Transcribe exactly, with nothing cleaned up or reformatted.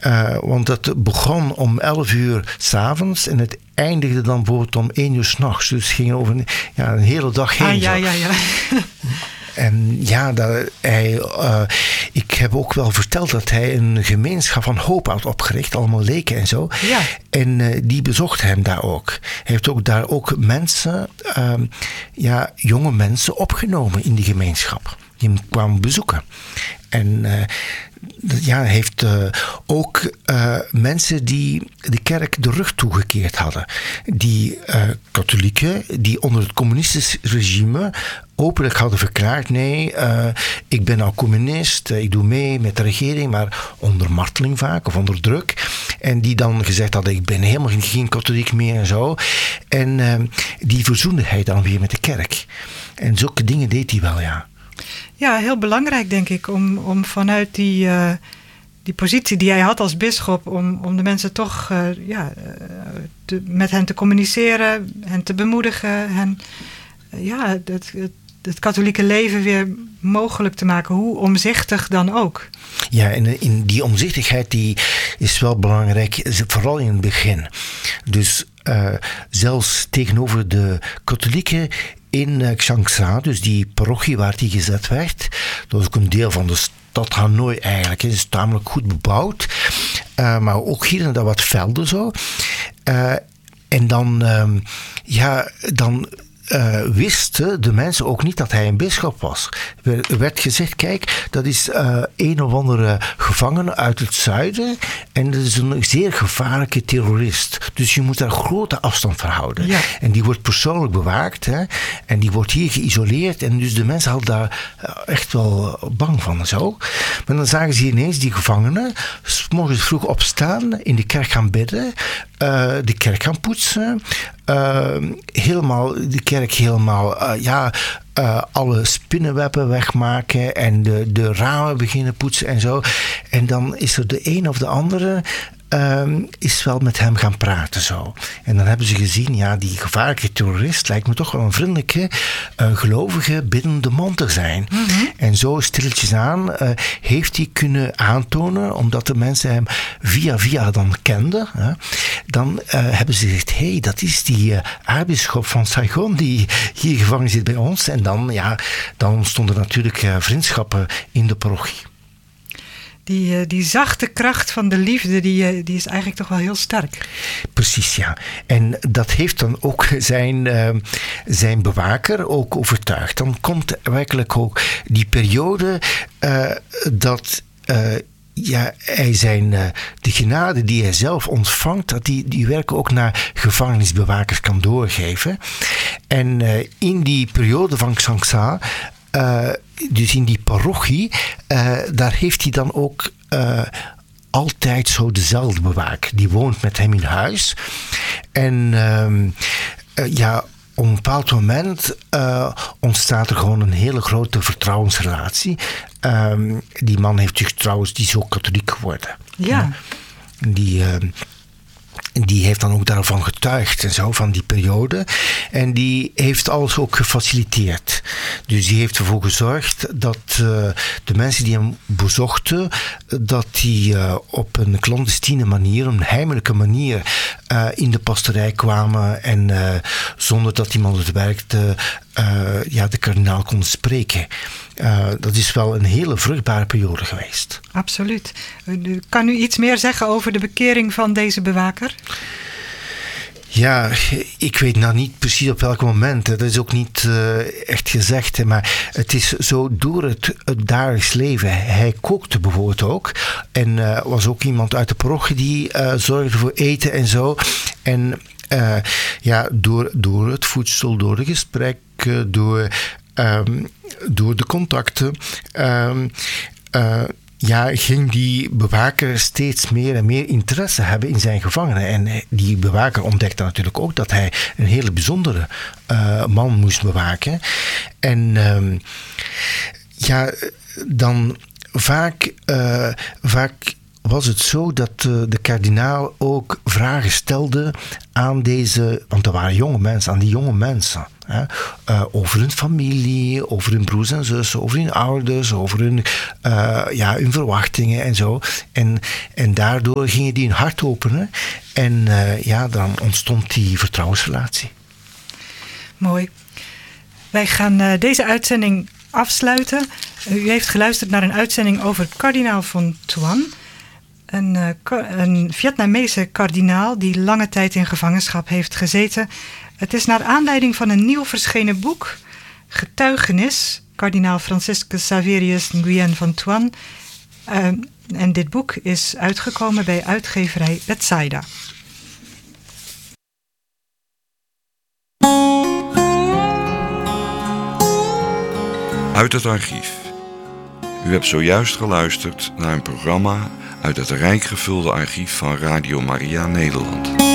Uh, want het begon om elf uur 's avonds en het eindigde dan bijvoorbeeld om één uur 's nachts. Dus het ging over een, ja, een hele dag heen. Ah, ja, ja, ja. En ja, dat hij, uh, ik heb ook wel verteld dat hij een gemeenschap van hoop had opgericht, allemaal leken en zo. Ja. En uh, die bezocht hem daar ook. Hij heeft ook daar ook mensen, uh, ja, jonge mensen opgenomen in die gemeenschap. Die hem kwamen bezoeken. En uh, ja, hij heeft uh, ook uh, mensen die de kerk de rug toegekeerd hadden. Die uh, katholieken die onder het communistisch regime openlijk hadden verklaard, nee, uh, ik ben nou communist, uh, ik doe mee met de regering, maar onder marteling vaak of onder druk. En die dan gezegd hadden, ik ben helemaal geen, geen katholiek meer en zo. En uh, die verzoende hij dan weer met de kerk. En zulke dingen deed hij wel, ja. Ja, heel belangrijk denk ik om, om vanuit die, uh, die positie die hij had als bisschop, om, om de mensen toch uh, ja, uh, te, met hen te communiceren, hen te bemoedigen, hen uh, ja, het, het, het katholieke leven weer mogelijk te maken, hoe omzichtig dan ook. Ja, en in die omzichtigheid die is wel belangrijk, vooral in het begin. Dus uh, zelfs tegenover de katholieken in uh, Changsha, dus die parochie waar die gezet werd, dat was ook een deel van de stad Hanoi eigenlijk. Het is tamelijk goed bebouwd, uh, maar ook hier en daar wat velden zo. Uh, en dan, uh, ja, dan Uh, wisten de mensen ook niet dat hij een bisschop was. Er werd gezegd, kijk, dat is uh, een of andere gevangene uit het zuiden en dat is een zeer gevaarlijke terrorist. Dus je moet daar grote afstand van houden. Ja. En die wordt persoonlijk bewaakt, hè, en die wordt hier geïsoleerd en dus de mensen hadden daar echt wel bang van en zo. Maar dan zagen ze ineens die gevangenen 's morgens vroeg opstaan, in de kerk gaan bidden, uh, de kerk gaan poetsen, uh, helemaal de kerk helemaal, uh, ja, uh, alle spinnenwebben wegmaken en de, de ramen beginnen poetsen en zo. En dan is er de een of de andere Um, is wel met hem gaan praten zo. En dan hebben ze gezien, ja, die gevaarlijke terrorist lijkt me toch wel een vriendelijke, uh, gelovige, biddende man te zijn. Mm-hmm. En zo stilletjes aan uh, heeft hij kunnen aantonen, omdat de mensen hem via via dan kenden, hè, dan uh, hebben ze gezegd, hé, hey, dat is die uh, aartsbisschop van Saigon die hier gevangen zit bij ons. En dan, ja, dan ontstonden natuurlijk uh, vriendschappen in de parochie. Die, die zachte kracht van de liefde, die, die is eigenlijk toch wel heel sterk. Precies, ja. En dat heeft dan ook zijn, uh, zijn bewaker ook overtuigd. Dan komt werkelijk ook die periode uh, dat Uh, ja, hij zijn, uh, de genade die hij zelf ontvangt, dat die, die werken ook naar gevangenisbewakers kan doorgeven. En uh, in die periode van Changsha, Uh, dus in die parochie, uh, daar heeft hij dan ook uh, altijd zo dezelfde bewaker. Die woont met hem in huis. En uh, uh, ja, op een bepaald moment uh, ontstaat er gewoon een hele grote vertrouwensrelatie. Uh, die man heeft zich trouwens, die is ook katholiek geworden. Ja. Uh, die... Uh, Die heeft dan ook daarvan getuigd en zo, van die periode. En die heeft alles ook gefaciliteerd. Dus die heeft ervoor gezorgd dat uh, de mensen die hem bezochten, dat die uh, op een clandestine manier, een heimelijke manier, uh, in de pastoorij kwamen en uh, zonder dat iemand het werkte, uh, ja, de kardinaal kon spreken. Uh, dat is wel een hele vruchtbare periode geweest. Absoluut. Kan u iets meer zeggen over de bekering van deze bewaker? Ja, ik weet nou niet precies op welk moment. Dat is ook niet uh, echt gezegd. Maar het is zo door het, het dagelijks leven. Hij kookte bijvoorbeeld ook. En uh, was ook iemand uit de parochie die uh, zorgde voor eten en zo. En uh, ja, door, door het voedsel, door de gesprekken, door, um, door de contacten. Um, uh, Ja, ging die bewaker steeds meer en meer interesse hebben in zijn gevangenen. En die bewaker ontdekte natuurlijk ook dat hij een hele bijzondere uh, man moest bewaken. En uh, ja, dan vaak, uh, vaak was het zo dat uh, de kardinaal ook vragen stelde aan deze, want er waren jonge mensen, aan die jonge mensen. Hè, uh, over hun familie, over hun broers en zussen, over hun ouders, over hun, uh, ja, hun verwachtingen en zo. En, en daardoor gingen die hun hart openen en uh, ja, dan ontstond die vertrouwensrelatie. Mooi. Wij gaan uh, deze uitzending afsluiten. U heeft geluisterd naar een uitzending over kardinaal von Thuan. Een, uh, een Vietnamese kardinaal die lange tijd in gevangenschap heeft gezeten. Het is naar aanleiding van een nieuw verschenen boek, Getuigenis, kardinaal Franciscus Xaverius Nguyen van Thuan. Uh, en dit boek is uitgekomen bij uitgeverij Bethsaida. Uit het archief. U hebt zojuist geluisterd naar een programma uit het rijk gevulde archief van Radio Maria Nederland.